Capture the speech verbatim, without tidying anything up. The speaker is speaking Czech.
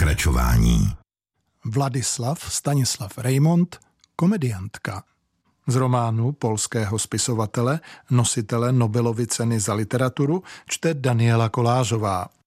Pokračování. Vladislav Stanislav Reymont, komediantka. Z románu polského spisovatele, nositele Nobelovy ceny za literaturu, čte Daniela Kolářová.